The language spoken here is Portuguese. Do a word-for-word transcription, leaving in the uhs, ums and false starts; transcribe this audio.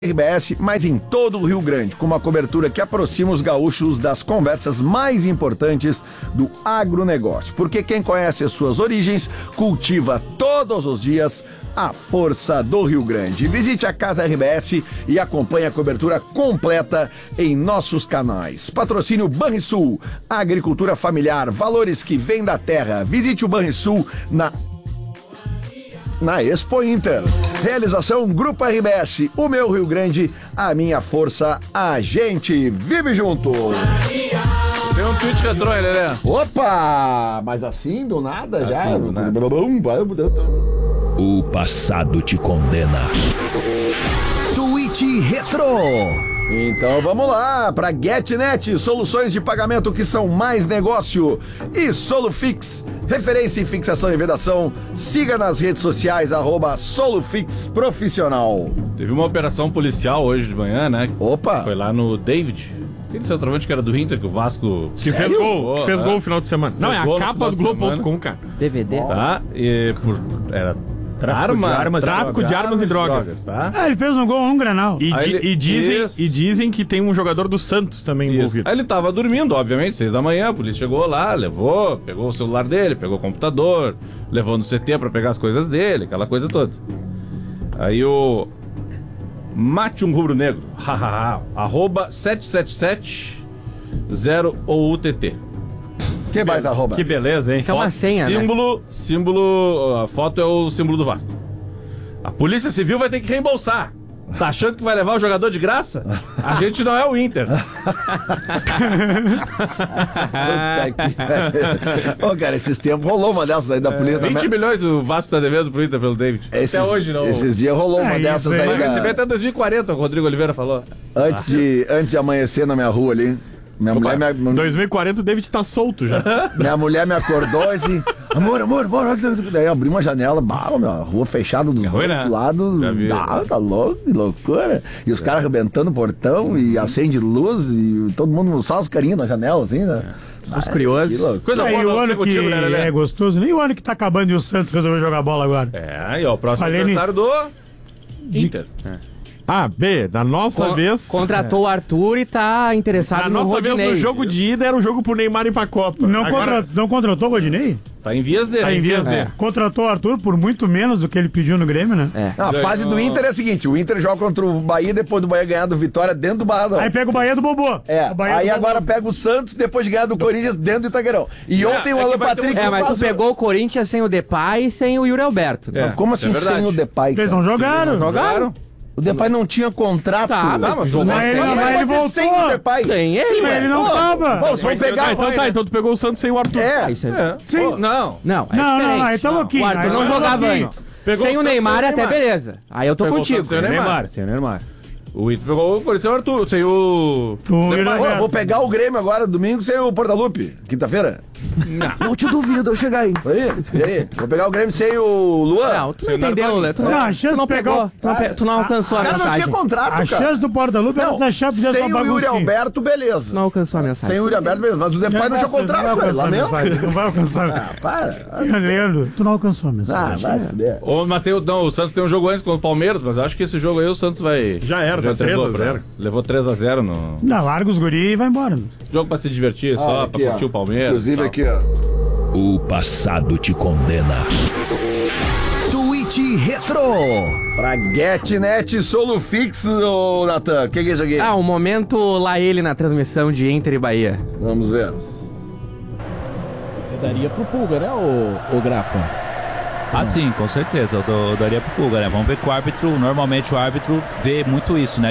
R B S, mas em todo o Rio Grande, com uma cobertura que aproxima os gaúchos das conversas mais importantes do agronegócio. Porque quem conhece as suas origens, cultiva todos os dias a força do Rio Grande. Visite a Casa R B S e acompanhe a cobertura completa em nossos canais. Patrocínio Banrisul, agricultura familiar, valores que vêm da terra. Visite o Banrisul na Na Expo Inter. Realização Grupo R B S, o meu Rio Grande, a minha força, a gente vive junto. Tem um tweet retrô aí, Lelê. Opa! Mas assim, do nada Assim, já? do nada. O passado te condena. Tweet Retro. Então vamos lá para GetNet, soluções de pagamento que são mais negócio, e Solufix, referência em fixação e vedação. Siga nas redes sociais, arroba Solufix Profissional. Teve uma operação policial hoje de manhã, né? Opa! Foi lá no David, aquele centroavante que era do Inter, que o Vasco... Que fez gol, que fez é. gol no final de semana. Não, é a capa do Globo ponto com, cara. D V D. Tá, e por... Era... Tráfico Arma, de armas, tráfico de armas e drogas. Tá? Ah, ele fez um gol, um Grenal. E, di- ele- e dizem, Isso. e dizem que tem um jogador do Santos também Isso. envolvido. Aí ele tava dormindo, obviamente, seis da manhã, a polícia chegou lá, levou, pegou o celular dele, pegou o computador, levou no C T pra pegar as coisas dele, aquela coisa toda. Aí o... Mate um rubro negro, hahaha, arroba sete sete sete zero O U T T. Que baita arroba. Que beleza, hein? Isso é uma senha, né? Símbolo, símbolo, a foto é o símbolo do Vasco. A Polícia Civil vai ter que reembolsar. Tá achando que vai levar o jogador de graça? A gente não é o Inter. Ô, cara, esses tempos rolou uma dessas aí da polícia. vinte também. milhões o Vasco tá devendo pro Inter pelo David. Esses, Até hoje não. Esses dias rolou uma É, dessas isso aí. aí. Vai da- receber até dois mil e quarenta, o Rodrigo Oliveira falou. Antes, de, antes de amanhecer na minha rua ali. Minha mulher, me, dois mil e quarenta o David tá solto já. minha mulher me acordou e disse: Amor, amor, amor. olha que- Daí eu abri uma janela, bah, meu, a rua fechada dos ruim, dois né? lados. Já vi. Ah, tá louco, que loucura. E os caras arrebentando o portão e acende luz e todo mundo só as carinhas na janela, assim, né? Os curiosos. Que loucura. Coisa Aí boa o não ano ser que contigo, né, Lelé? é gostoso, nem o ano que tá acabando e o Santos resolveu jogar bola agora. É, aí ó, o próximo Falei aniversário do Inter. Ah, B, da nossa Con- vez... Contratou o Arthur e tá interessado Na no nossa vez, Rodinei. no jogo de ida, era o jogo pro Neymar ir pra Copa. Não, Agora, contra- não contratou o Rodinei? Tá em vias dele. Tá em vias dele. Contratou o Arthur por muito menos do que ele pediu no Grêmio, né? É. Não, a fase do Inter é a seguinte: o Inter joga contra o Bahia depois do Bahia ganhar do Vitória dentro do Barradão. Aí pega o Bahia do Bobô. É, O Bahia aí do Bobô. agora pega o Santos depois de ganhar do Corinthians dentro do Itaquerão. E ontem o é que Alan vai ter um- Patrick É, mas faz tu o- pegou o Corinthians sem o Depay e sem o Yuri Alberto. É. Como assim é verdade. sem o Depay? Eles cara? não jogaram. Jogaram? O Depay não tinha contrato. Tá, Não, mas jogou Mas ele, sem. mas Vai ele ser voltou. sem o Depay. Sem ele, Mas ué. ele não Pô, tava. Bom, se vão Ah, pegar... então tá, então tu pegou o Santos sem o Arthur. É, Ah, isso é... É. Sim. Pô, não. Não, é Não, não, diferente. aí tá louquinho. O Arthur aí não tá jogava louquinho. antes. Pegou sem o o Santos Neymar sem o até Neymar. beleza. Aí eu tô Pegou o contigo. Santos sem o Neymar. sem o Neymar. O Inter pegou o Corinthians sem o Arthur, sem o... O Yuri Pô, Alberto. vou pegar o Grêmio agora, domingo, sem o Portalupe, quinta-feira. Não te duvido eu chegar aí. Aí, e aí? Vou pegar o Grêmio sem o Luan. Não, tu não entendeu, Lê. Tu não, Não, a tu chance não de pegar pegou. o- Tu não, pe- tu não alcançou a O cara não mensagem. tinha contrato, A cara. chance do Porta-Lupe era Não, se achar fizesse sem uma o Yuri baguncinha. Alberto, beleza. Não alcançou a mensagem. Sem o Yuri Alberto, beleza. Mas o Depay não tinha contrato, velho. Lamento. Não vai alcançar. Ah, para. Leandro, tu não alcançou a Ah, mensagem. vai se fuder. Ô, mas tem o, não, o Santos tem um jogo antes contra o Palmeiras, mas eu acho que esse jogo aí o Santos vai... Já era, tá entregou três a zero. pra- Levou três a zero no Não, larga os guri e vai embora. jogo pra se divertir, só Ah, pra aqui, curtir ó. o Palmeiras. Inclusive tal. aqui, ó. O passado te condena. Tweet Retro. Pra GetNet Solufix, ô Natan. O que, que é isso aqui? Ah, um momento lá ele na transmissão de Inter e Bahia. Vamos ver. Você daria pro Pulga, né, o, o Grafa? Ah, sim, com certeza. Eu, dou- eu daria pro Pulga, né? Vamos ver que o árbitro, normalmente o árbitro vê muito isso, né?